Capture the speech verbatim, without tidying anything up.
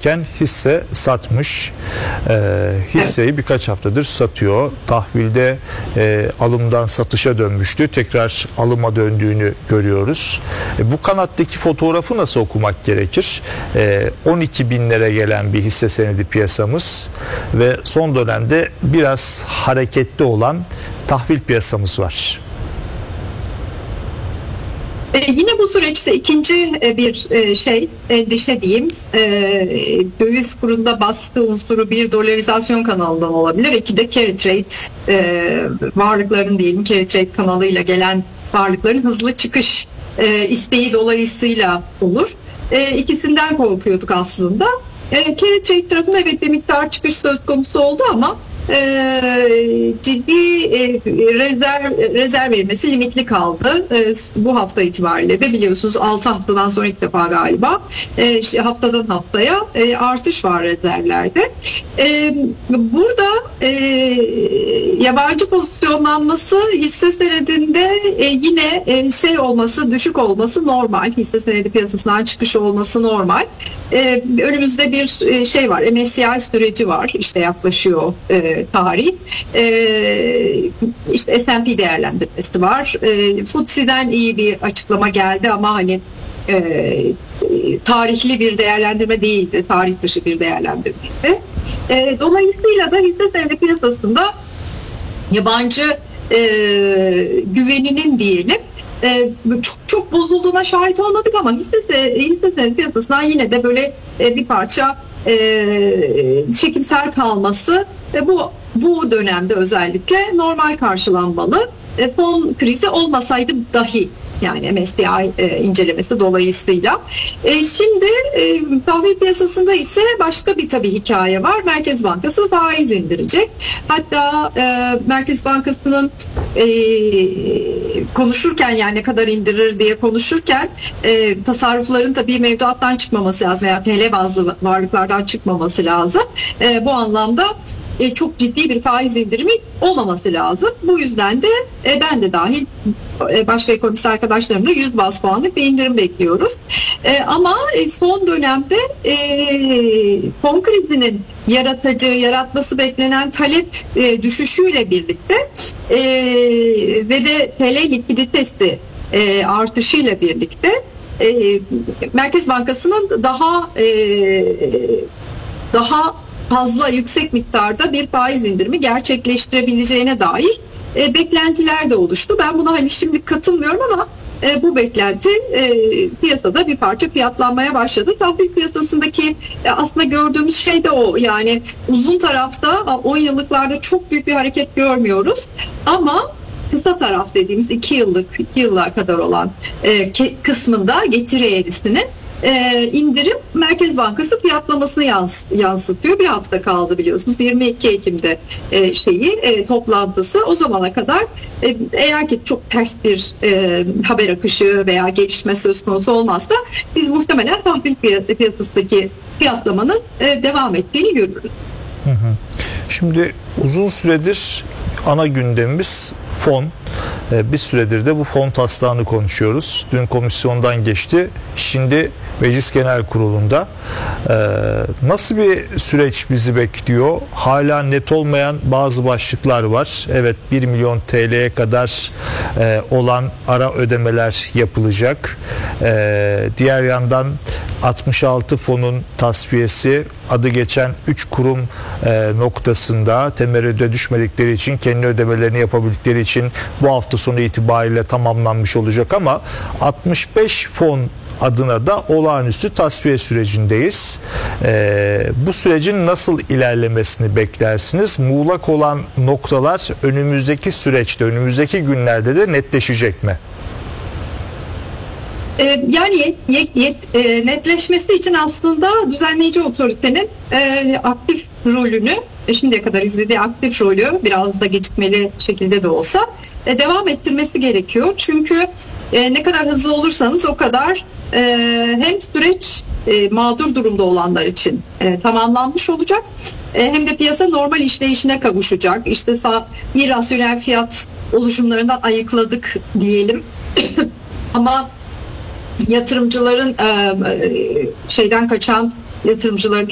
alırken hisse satmış. E, hisseyi birkaç haftadır satıyor. Tahvilde e, alımdan satışa dönmüştü. Tekrar alıma döndüğünü görüyoruz. E, bu kanattaki fotoğrafı nasıl okumak gerekir? E, on iki binlere gelen bir hisse senedi piyasamız ve son dönemde biraz hareketli olan tahvil piyasamız var. Ee, yine bu süreçte ikinci e, bir e, şey, endişe diyeyim, e, döviz kurunda baskı unsuru bir dolarizasyon kanalından olabilir. İki de carry trade e, varlıkların diyelim carry trade kanalıyla gelen varlıkların hızlı çıkış e, isteği dolayısıyla olur. E, ikisinden korkuyorduk aslında. E, carry trade tarafında evet bir miktar çıkış söz konusu oldu ama Ee, ciddi e, rezerv rezerv verilmesi limitli kaldı. E, bu hafta itibariyle de biliyorsunuz altı haftadan sonra ilk defa galiba e, işte haftadan haftaya e, artış var rezervlerde. E, burada e, yabancı pozisyonlanması hisse senedinde e, yine e, şey olması, düşük olması normal. Hisse senedi piyasasından çıkış olması normal. E, önümüzde bir e, şey var, M S C I süreci var, işte yaklaşıyor e, tarih. Ee, işte S and P değerlendirmesi var. Ee, F T S E'den iyi bir açıklama geldi ama hani e, tarihli bir değerlendirme değildi. Tarih dışı bir değerlendirmeydi. Ee, dolayısıyla da hisse senedi piyasasında yabancı e, güveninin diyelim e, çok çok bozulduğuna şahit olmadık ama hisse, hisse senedi piyasasından yine de böyle e, bir parça e, çekimsel kalması ve bu bu dönemde özellikle normal karşılanmalı. E, fon krizi olmasaydı dahi, yani M S C I e, incelemesi dolayısıyla. E, şimdi e, tahvil piyasasında ise başka bir tabii hikaye var. Merkez Bankası faiz indirecek. Hatta e, Merkez Bankası'nın e, konuşurken, yani ne kadar indirir diye konuşurken e, tasarrufların tabii mevduattan çıkmaması lazım veya T L bazlı varlıklardan çıkmaması lazım. E, bu anlamda E, çok ciddi bir faiz indirimi olmaması lazım. Bu yüzden de e, ben de dahil e, başka ekonomist arkadaşlarımla yüz baz puanlık bir indirim bekliyoruz. E, ama e, son dönemde e, fon krizinin yaratacağı, yaratması beklenen talep e, düşüşüyle birlikte e, ve de T L likiditesi e, artışıyla birlikte e, Merkez Bankası'nın daha e, daha fazla yüksek miktarda bir faiz indirimi gerçekleştirebileceğine dair e, beklentiler de oluştu. Ben buna hani şimdi katılmıyorum ama e, bu beklenti e, piyasada bir parça fiyatlanmaya başladı. Tahvil piyasasındaki e, aslında gördüğümüz şey de o. Yani uzun tarafta on yıllıklarda çok büyük bir hareket görmüyoruz ama kısa taraf dediğimiz iki yıllık iki yıllığa kadar olan e, kısmında getiri eğrisinin Ee, indirim Merkez Bankası fiyatlamasını yans- yansıtıyor. Bir hafta kaldı biliyorsunuz. yirmi iki Ekim'de e, şeyi e, toplantısı. O zamana kadar e, eğer ki çok ters bir e, haber akışı veya gelişme söz konusu olmazsa biz muhtemelen tahvil piyas- piyasasındaki fiyatlamanın e, devam ettiğini görürüz. Hı hı. Şimdi uzun süredir ana gündemimiz fon. Bir süredir de bu fon taslağını konuşuyoruz. Dün komisyondan geçti. Şimdi Meclis Genel Kurulu'nda. Nasıl bir süreç bizi bekliyor? Hala net olmayan bazı başlıklar var. Evet, bir milyon T L'ye kadar olan ara ödemeler yapılacak. Diğer yandan altmış altı fonun tasfiyesi adı geçen üç kurum noktasında temerrüde düşmedikleri için, kendi ödemelerini yapabildikleri için bu hafta sonu itibariyle tamamlanmış olacak ama altmış beş fon adına da olağanüstü tasfiye sürecindeyiz. Ee, bu sürecin nasıl ilerlemesini beklersiniz? Muğlak olan noktalar önümüzdeki süreçte, önümüzdeki günlerde de netleşecek mi? Yani yet, yet, yet, e, netleşmesi için aslında düzenleyici otoritenin e, aktif rolünü, e, şimdiye kadar izlediği aktif rolü biraz da gecikmeli şekilde de olsa e, devam ettirmesi gerekiyor. Çünkü e, ne kadar hızlı olursanız o kadar e, hem süreç e, mağdur durumda olanlar için e, tamamlanmış olacak, e, hem de piyasa normal işleyişine kavuşacak. İşte sağ, irrasyonel fiyat oluşumlarından ayıkladık diyelim ama yatırımcıların e, şeyden kaçan yatırımcıların